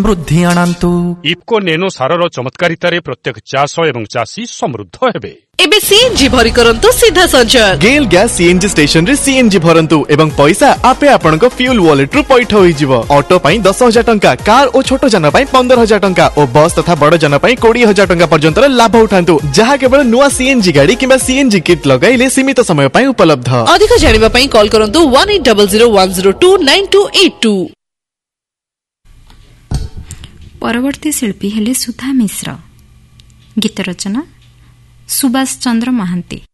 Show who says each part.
Speaker 1: ବୃଦ୍ଧି ଆଣନ୍ତୁ।
Speaker 2: ଇଫ୍କୋ ନେନୋ ସାରର ଚମତ୍କାରିତାରେ ପ୍ରତ୍ୟେକ ଚାଷ ଏବଂ ଚାଷୀ ସମୃଦ୍ଧ ହେବେ।
Speaker 3: ଏବେ ସିଏନଜି ଭରି କରନ୍ତୁ ସିଧା ସଞ୍ଚୟ।
Speaker 4: ଗେଲ୍ ଗ୍ୟାସ୍ ସିଏନଜି ଷ୍ଟେସନରେ ସିଏନଜି ଭରନ୍ତୁ ଏବଂ ପଇସା ଆପେ ଆପଣଙ୍କ ଫ୍ୟୁଲ ୱାଲେଟରୁ ପଇଠ ହୋଇଯିବ। ଅଟୋ ପାଇଁ 10,000 ଟଙ୍କା, କାର ଓ ଛୋଟ ଯାନ ପାଇଁ 15,000 ଟଙ୍କା ଓ ବସ୍ ତଥା ବଡ଼ ଯାନ ପାଇଁ 20,000 ଟଙ୍କା ପର୍ଯ୍ୟନ୍ତର ଲାଭ ଉଠାନ୍ତୁ, ଯାହା କେବଳ ନୂଆ ସିଏନଜି ଗାଡି କିମ୍ବା ସିଏନଜି କିଟ୍ ଲଗାଇଲେ ସୀମିତ ସମୟ ପାଇଁ ଉପଲବ୍ଧ।
Speaker 3: ଅଧିକ ଜାଣିବା ପାଇଁ କଲ୍ କରନ୍ତୁ 180010298282।
Speaker 5: ପରବର୍ତ୍ତୀ ଶିଳ୍ପୀ ହେଲେ ସୁଧା ମିଶ୍ର। ଗୀତ ରଚନା ସୁବାସ ଚନ୍ଦ୍ର ମହାନ୍ତି।